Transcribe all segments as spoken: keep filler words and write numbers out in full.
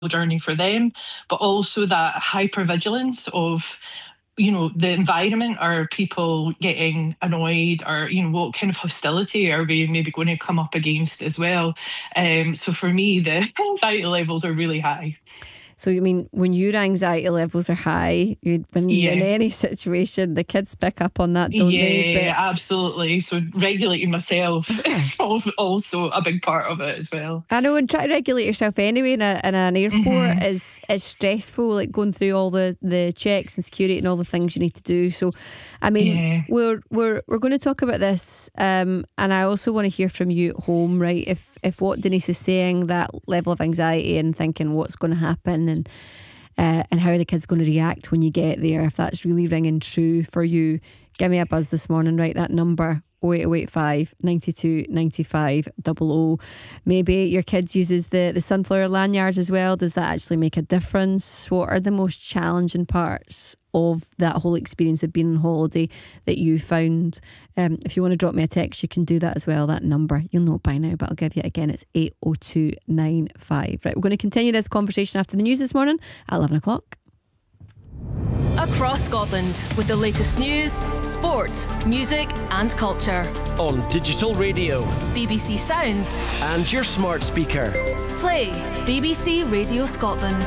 journey for them, but also that hypervigilance of, you know, the environment. Are people getting annoyed, or, you know, what kind of hostility are we maybe going to come up against as well? Um, so for me, the anxiety levels are really high. So, you mean, when your anxiety levels are high, you, when Yeah. in any situation, the kids pick up on that, don't yeah, they? Yeah, absolutely. So regulating myself is al- also a big part of it as well. I know, and try to regulate yourself anyway in, a, in an airport Mhm. is is stressful, like going through all the, the checks and security and all the things you need to do. So, I mean, Yeah. we're we're we're going to talk about this, um, and I also want to hear from you at home, right? If if what Denise is saying, that level of anxiety and thinking what's going to happen, and uh, and how are the kids going to react when you get there, if that's really ringing true for you, give me a buzz this morning. Right, that number oh eight oh eight five, nine two, nine five, oh oh. Maybe your kids uses the, the sunflower lanyards as well. Does that actually make a difference? What are the most challenging parts of that whole experience of being on holiday that you found? Um, if you want to drop me a text, you can do that as well. That number, you'll know it by now, but I'll give you it again. It's eight oh two nine five. Right, we're going to continue this conversation after the news this morning at eleven o'clock. Across Scotland with the latest news, sport, music and culture. On digital radio, B B C Sounds and your smart speaker. Play B B C Radio Scotland.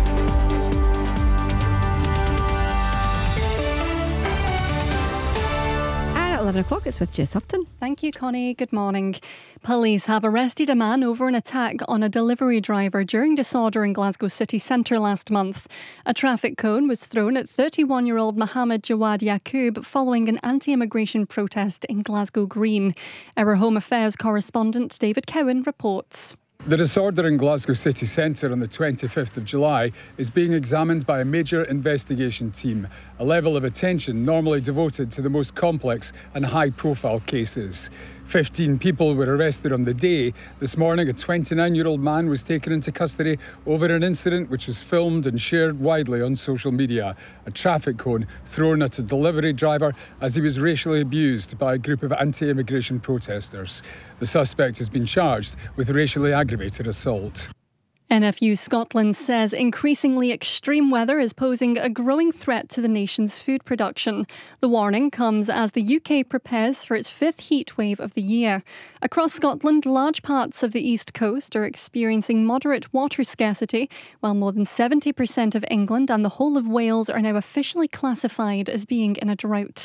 eleven o'clock, it's with Jess Houghton. Thank you, Connie. Good morning. Police have arrested a man over an attack on a delivery driver during disorder in Glasgow city centre last month. A traffic cone was thrown at thirty-one-year-old Mohammed Jawad Yaqub following an anti-immigration protest in Glasgow Green. Our Home Affairs correspondent David Cowan reports. The disorder in Glasgow city centre on the twenty-fifth of July is being examined by a major investigation team, a level of attention normally devoted to the most complex and high-profile cases. Fifteen people were arrested on the day. This morning, a twenty-nine-year-old man was taken into custody over an incident which was filmed and shared widely on social media. A traffic cone thrown at a delivery driver as he was racially abused by a group of anti-immigration protesters. The suspect has been charged with racially aggravated assault. N F U Scotland says increasingly extreme weather is posing a growing threat to the nation's food production. The warning comes as the U K prepares for its fifth heat wave of the year. Across Scotland, large parts of the east coast are experiencing moderate water scarcity, while more than seventy percent of England and the whole of Wales are now officially classified as being in a drought.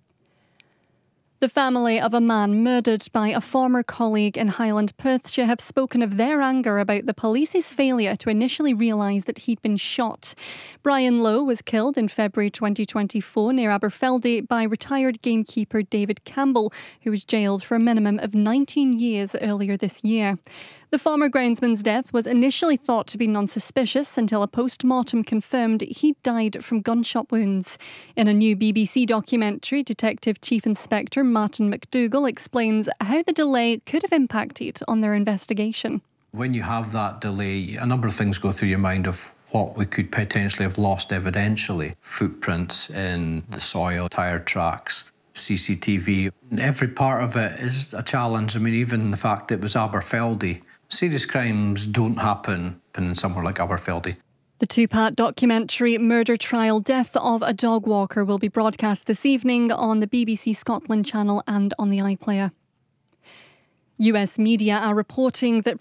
The family of a man murdered by a former colleague in Highland Perthshire have spoken of their anger about the police's failure to initially realise that he'd been shot. Brian Lowe was killed in February twenty twenty-four near Aberfeldy by retired gamekeeper David Campbell, who was jailed for a minimum of nineteen years earlier this year. The former groundsman's death was initially thought to be non-suspicious until a post-mortem confirmed he died from gunshot wounds. In a new B B C documentary, Detective Chief Inspector Martin McDougall explains how the delay could have impacted on their investigation. When you have that delay, a number of things go through your mind of what we could potentially have lost evidentially. Footprints in the soil, tyre tracks, C C T V. Every part of it is a challenge. I mean, even the fact that it was Aberfeldy. Serious crimes don't happen in somewhere like Aberfeldy. The two-part documentary Murder Trial Death of a Dog Walker will be broadcast this evening on the B B C Scotland channel and on the iPlayer. U S media are reporting that